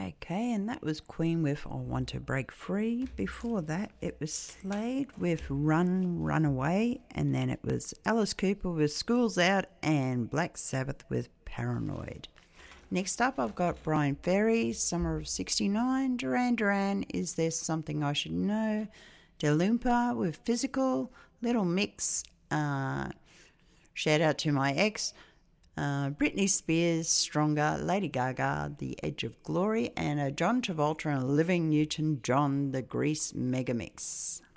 Okay, and that was Queen with I Want to Break Free. Before that, it was Slade with Run, Run Away. And then it was Alice Cooper with School's Out and Black Sabbath with Paranoid. Next up, I've got Brian Ferry, Summer of 69. Duran Duran, Is There Something I Should Know? Del Lumpa with Physical. Little Mix, shout out to my ex. Britney Spears, Stronger, Lady Gaga, The Edge of Glory, and a John Travolta and Olivia Newton-John, The Grease Megamix.